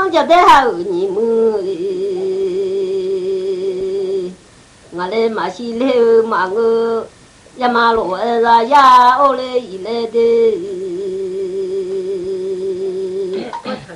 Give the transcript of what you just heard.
忙着得好你们，我嘞嘛是嘞忙个，呀嘛罗啦呀，我嘞一来的。